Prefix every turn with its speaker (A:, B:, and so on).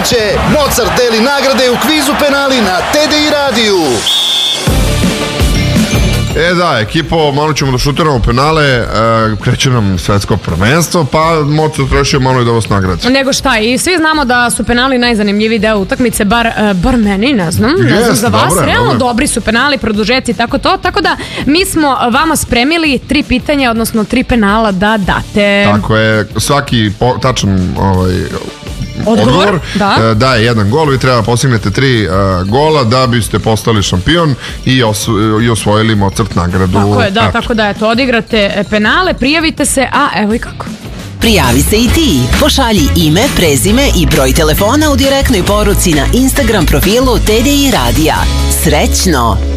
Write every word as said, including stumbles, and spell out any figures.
A: utakmice, Mozart deli nagrade u kvizu penali na T D I radiju.
B: E da, ekipo, malo ćemo da šutiramo penale, e, kreće nam svetsko prvenstvo, pa Mozart rešio malo i da vas nagradi.
C: Nego šta, i svi znamo da su penali najzanimljiviji deo utakmice, bar, bar meni, ne znam, ne
B: Jest,
C: znam za vas,
B: dobre,
C: realno
B: dobre.
C: dobri su penali, produžeci, tako to, tako da mi smo vama spremili tri pitanja, odnosno tri penala da date.
B: Tako je, svaki po, tačan ovaj,
C: Odgovor,
B: odgovor
C: da.
B: e, daje jedan gol, vi treba postignete tri e, gola da biste postali šampion i, os, i osvojili Mozart nagradu.
C: Tako je, da,
B: Eto.
C: tako da eto, odigrate penale, prijavite se, a evo i kako.
D: Prijavi se i ti. Pošalji ime, prezime i broj telefona u direktnoj poruci na Instagram profilu T D I Radija. Srećno!